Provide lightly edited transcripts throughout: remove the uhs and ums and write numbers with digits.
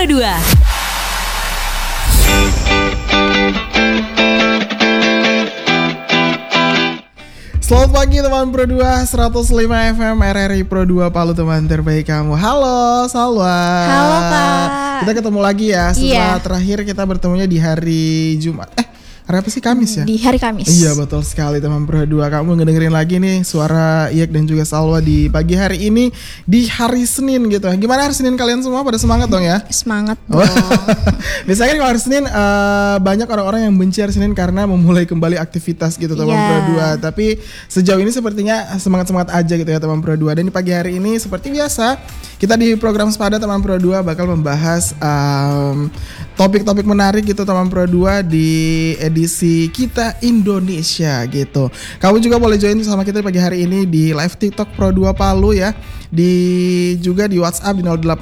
Pro 2. Selamat pagi teman Pro 2, 105 FM RRI Pro 2 Palu, teman terbaik kamu. Halo Salwa. Halo Kak. Kita ketemu lagi ya setelah terakhir kita bertemunya di hari Jumat. Hari apa sih? Kamis ya? Di hari Kamis. Iya betul sekali teman Pro 2. Kamu ngedengerin lagi nih suara Iyek dan juga Salwa di pagi hari ini di hari Senin gitu. Gimana hari Senin kalian semua? Pada semangat dong ya? Semangat dong. Biasanya kan kalau hari Senin banyak orang-orang yang benci hari Senin karena memulai kembali aktivitas gitu teman Pro 2. Tapi sejauh ini sepertinya semangat-semangat aja gitu ya teman Pro 2. Dan di pagi hari ini seperti biasa kita di program Sepada teman Pro 2 bakal membahas topik-topik menarik gitu teman Pro 2 di edisi Kita Indonesia gitu. Kamu juga boleh join sama kita pagi hari ini di live TikTok Pro 2 Palu ya. Juga di WhatsApp di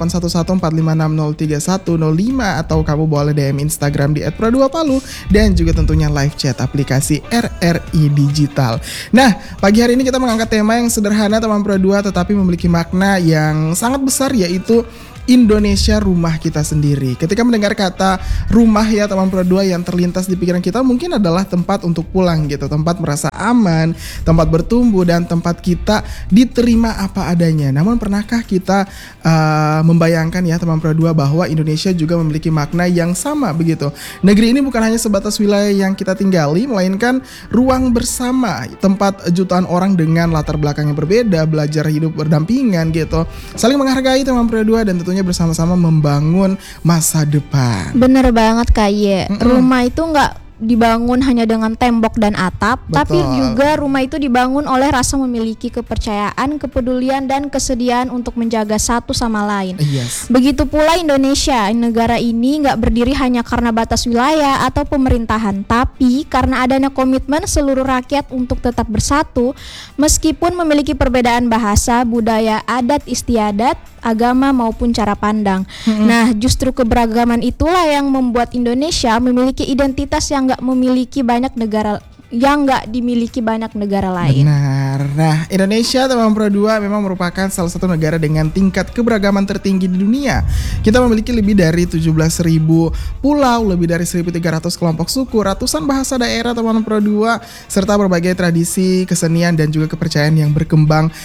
081145603105 atau kamu boleh DM Instagram di @pro2palu dan juga tentunya live chat aplikasi RRI Digital. Nah, pagi hari ini kita mengangkat tema yang sederhana teman Pro 2 tetapi memiliki makna yang sangat besar, yaitu Indonesia rumah kita sendiri. Ketika mendengar kata rumah ya teman Pro 2, yang terlintas di pikiran kita mungkin adalah tempat untuk pulang gitu, tempat merasa aman, tempat bertumbuh dan tempat kita diterima apa adanya. Namun pernahkah kita membayangkan ya teman Pro 2 bahwa Indonesia juga memiliki makna yang sama begitu. Negeri ini bukan hanya sebatas wilayah yang kita tinggali, melainkan ruang bersama, tempat jutaan orang dengan latar belakang yang berbeda belajar hidup berdampingan gitu, saling menghargai teman Pro 2 dan tentunya bersama-sama membangun masa depan. Bener banget Kak Ye. Rumah itu nggak dibangun hanya dengan tembok dan atap, tapi juga rumah itu dibangun oleh rasa memiliki kepercayaan, kepedulian dan kesediaan untuk menjaga satu sama lain. Begitu pula Indonesia, negara ini nggak berdiri hanya karena batas wilayah atau pemerintahan, tapi karena adanya komitmen seluruh rakyat untuk tetap bersatu meskipun memiliki perbedaan bahasa, budaya, adat istiadat, agama maupun cara pandang. Nah, justru keberagaman itulah yang membuat Indonesia memiliki identitas yang nggak dimiliki banyak negara lain. Benar. Nah, Indonesia teman Pro 2 memang merupakan salah satu negara dengan tingkat keberagaman tertinggi di dunia. Kita memiliki lebih dari 17.000 pulau, lebih dari 1.300 kelompok suku, ratusan bahasa daerah teman Pro 2, serta berbagai tradisi, kesenian dan juga kepercayaan yang berkembang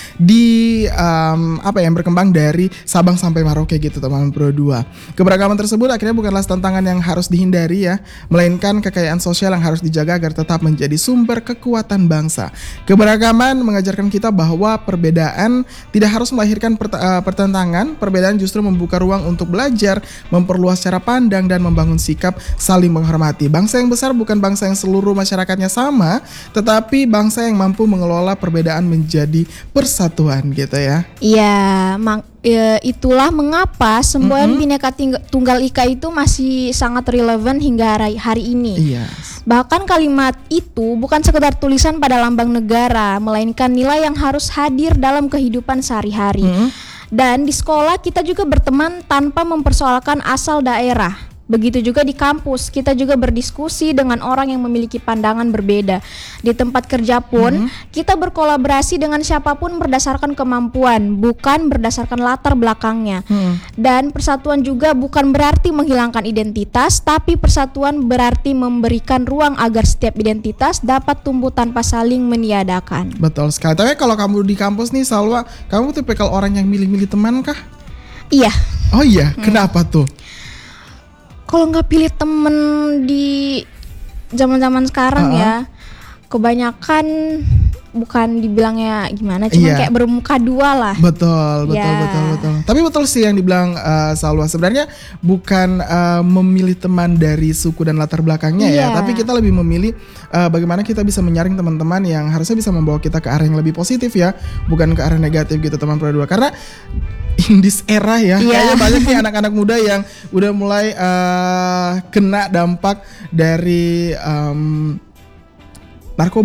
berkembang dari Sabang sampai Merauke gitu teman Pro 2. Keberagaman tersebut akhirnya bukanlah tantangan yang harus dihindari ya, melainkan kekayaan sosial yang harus dijaga agar tetap menjadi sumber kekuatan bangsa. Keberagaman mengajarkan kita bahwa perbedaan tidak harus melahirkan pertentangan. Perbedaan justru membuka ruang untuk belajar, memperluas cara pandang dan membangun sikap saling menghormati. Bangsa yang besar bukan bangsa yang seluruh masyarakatnya sama, tetapi bangsa yang mampu mengelola perbedaan menjadi persatuan gitu ya. Iya, itulah mengapa semboyan Bhinneka Tunggal Ika itu masih sangat relevan hingga hari ini. Bahkan kalimat itu bukan sekedar tulisan pada lambang negara, melainkan nilai yang harus hadir dalam kehidupan sehari-hari. Dan di sekolah kita juga berteman tanpa mempersoalkan asal daerah. Begitu juga di kampus, kita juga berdiskusi dengan orang yang memiliki pandangan berbeda. Di tempat kerja pun, kita berkolaborasi dengan siapapun berdasarkan kemampuan, bukan berdasarkan latar belakangnya. Dan persatuan juga bukan berarti menghilangkan identitas, tapi persatuan berarti memberikan ruang agar setiap identitas dapat tumbuh tanpa saling meniadakan. Betul sekali. Tapi kalau kamu di kampus nih Salwa, kamu tipikal orang yang milih-milih teman kah? Iya. Oh iya, kenapa tuh? Kalau nggak pilih temen di zaman-zaman sekarang ya, kebanyakan bukan dibilangnya gimana, cuma kayak bermuka dua lah. Betul. Tapi betul sih yang dibilang Salwa. Sebenarnya bukan memilih teman dari suku dan latar belakangnya ya, tapi kita lebih memilih bagaimana kita bisa menyaring teman-teman yang harusnya bisa membawa kita ke arah yang lebih positif ya, bukan ke arah negatif gitu teman Pro 2. Karena in this era ya, kayaknya banyak nih anak-anak muda yang udah mulai kena dampak dari narkoba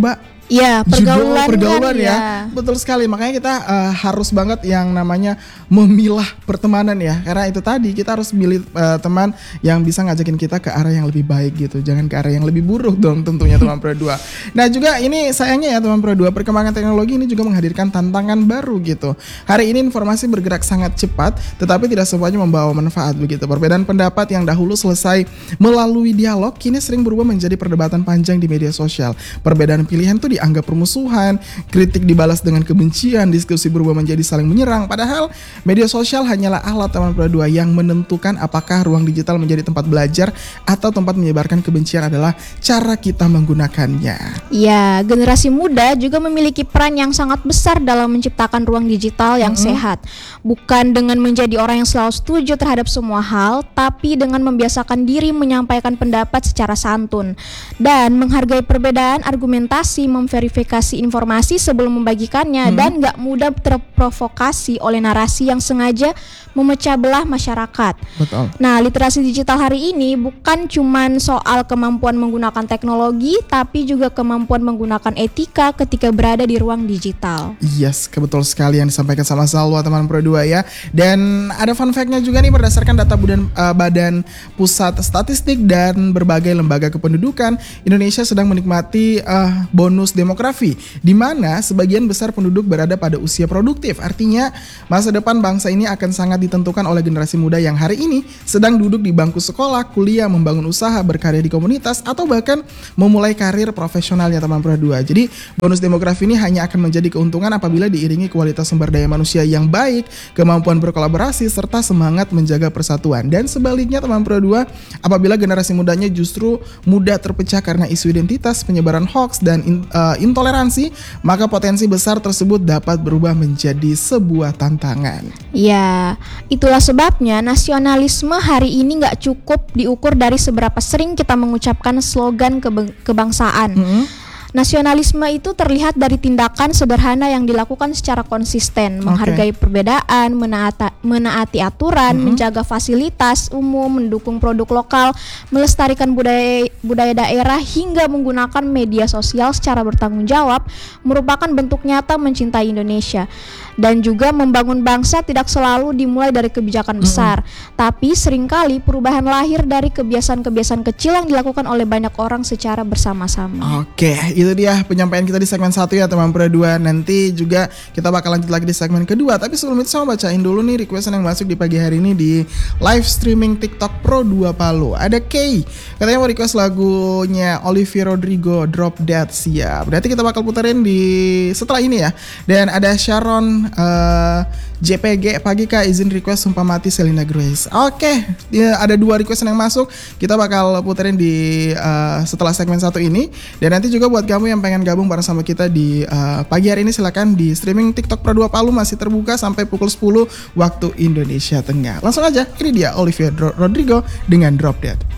Iya, pergaulan ya. Betul sekali. Makanya kita harus banget yang namanya memilah pertemanan ya. Karena itu tadi kita harus milih teman yang bisa ngajakin kita ke arah yang lebih baik gitu. Jangan ke arah yang lebih buruk dong tentunya teman Pro 2. Nah, juga ini sayangnya ya teman Pro 2, perkembangan teknologi ini juga menghadirkan tantangan baru gitu. Hari ini informasi bergerak sangat cepat, tetapi tidak semuanya membawa manfaat begitu. Perbedaan pendapat yang dahulu selesai melalui dialog kini sering berubah menjadi perdebatan panjang di media sosial. Perbedaan pilihan tuh dianggap permusuhan, kritik dibalas dengan kebencian, diskusi berubah menjadi saling menyerang. Padahal media sosial hanyalah alat teman Pro 2 yang menentukan apakah ruang digital menjadi tempat belajar atau tempat menyebarkan kebencian adalah cara kita menggunakannya. Ya, generasi muda juga memiliki peran yang sangat besar dalam menciptakan ruang digital yang sehat. Bukan dengan menjadi orang yang selalu setuju terhadap semua hal, tapi dengan membiasakan diri menyampaikan pendapat secara santun dan menghargai perbedaan argumentasi, memverifikasi informasi sebelum membagikannya, dan gak mudah terprovokasi oleh narasi yang sengaja memecah belah masyarakat. Betul. Nah, literasi digital hari ini bukan cuman soal kemampuan menggunakan teknologi, tapi juga kemampuan menggunakan etika ketika berada di ruang digital. Yes, betul sekali yang disampaikan sama Salwa teman Pro 2 ya. Dan ada fun fact-nya juga nih, berdasarkan data Badan Pusat Statistik dan berbagai lembaga kependudukan, Indonesia sedang menikmati bonus demografi, di mana sebagian besar penduduk berada pada usia produktif. Artinya masa depan bangsa ini akan sangat ditentukan oleh generasi muda yang hari ini sedang duduk di bangku sekolah, kuliah, membangun usaha, berkarya di komunitas, atau bahkan memulai karir profesionalnya teman Pro 2. Jadi bonus demografi ini hanya akan menjadi keuntungan apabila diiringi kualitas sumber daya manusia yang baik, kemampuan berkolaborasi, serta semangat menjaga persatuan. Dan sebaliknya teman Pro 2, apabila generasi mudanya justru mudah terpecah karena isu identitas, penyebaran hoax, dan intoleransi, maka potensi besar tersebut dapat berubah menjadi sebuah tantangan. Ya, itulah sebabnya nasionalisme hari ini gak cukup diukur dari seberapa sering kita mengucapkan slogan kebangsaan. Nasionalisme itu terlihat dari tindakan sederhana yang dilakukan secara konsisten, menghargai perbedaan, menaati aturan, menjaga fasilitas umum, mendukung produk lokal, melestarikan budaya daerah, hingga menggunakan media sosial secara bertanggung jawab, merupakan bentuk nyata mencintai Indonesia. Dan juga membangun bangsa tidak selalu dimulai dari kebijakan besar, tapi seringkali perubahan lahir dari kebiasaan-kebiasaan kecil yang dilakukan oleh banyak orang secara bersama-sama. Oke, itu dia penyampaian kita di segmen 1 ya teman Pro 2. Nanti juga kita bakal lanjut lagi di segmen kedua. Tapi sebelum itu saya mau bacain dulu nih requestan yang masuk di pagi hari ini di live streaming TikTok Pro 2 Palu. Ada Kay, katanya mau request lagunya Olivia Rodrigo, Drop Dead. Siap, berarti kita bakal puterin di setelah ini ya. Dan ada Sharon JPG, pagi kak, izin request Sumpah Mati Selena Grace. Oke, ya, ada 2 requestan yang masuk. Kita bakal puterin di setelah segmen 1 ini. Dan nanti juga buat kamu yang pengen gabung bareng sama kita di pagi hari ini, silakan di streaming TikTok Pro 2 Palu masih terbuka sampai pukul 10 waktu Indonesia Tengah. Langsung aja, ini dia Olivia Rodrigo dengan Drop Dead.